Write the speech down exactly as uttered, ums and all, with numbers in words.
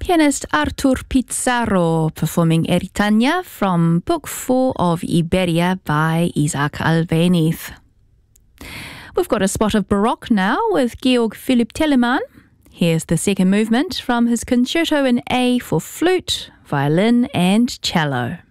Pianist Artur Pizarro performing Eritania from Book four of Iberia by Isaac Albéniz. We've got a spot of Baroque now with Georg Philipp Telemann. Here's the second movement from his Concerto in A for flute, violin and cello.